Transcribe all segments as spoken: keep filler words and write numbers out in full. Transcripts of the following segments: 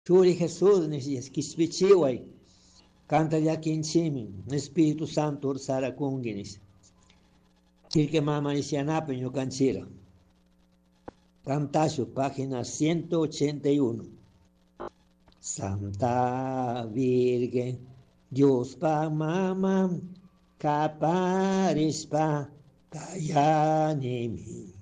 Churi Jesús, Nesias, Kispichiway, Canta ya Kinchimin, Espíritu Santo, Ursara Kunginis, Chilque Mama Nisianape, Ñucanchira. Cantacio, página ciento ochenta y uno. Santa Virgen, Dios pa mama, caparispa, cayanimi.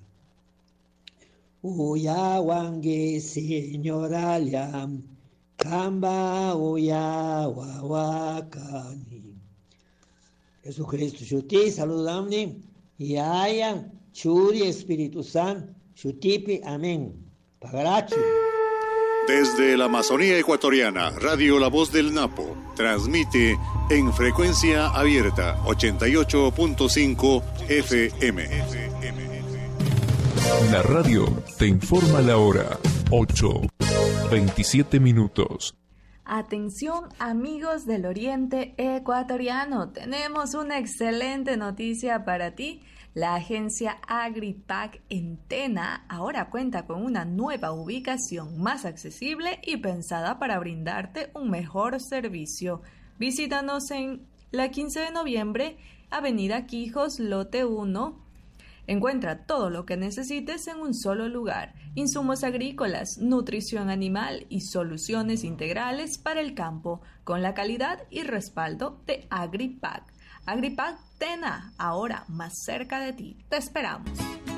Uya wangi señoralia, camba uya wawakani. Jesucristo, Shuti, saludamni, Yaya, Churi, Espíritu Santo, Shutipi, amén. Pagaracho. Desde la Amazonía ecuatoriana, Radio La Voz del Napo transmite en frecuencia abierta ochenta y ocho punto cinco F M. La radio te informa la hora, ocho, veintisiete minutos. Atención amigos del Oriente Ecuatoriano, tenemos una excelente noticia para ti. La agencia Agripac en Tena ahora cuenta con una nueva ubicación más accesible y pensada para brindarte un mejor servicio. Visítanos en la quince de noviembre, Avenida Quijos, lote uno. Encuentra todo lo que necesites en un solo lugar: insumos agrícolas, nutrición animal y soluciones integrales para el campo, con la calidad y respaldo de Agripac. Agripac Tena, ahora más cerca de ti. Te esperamos.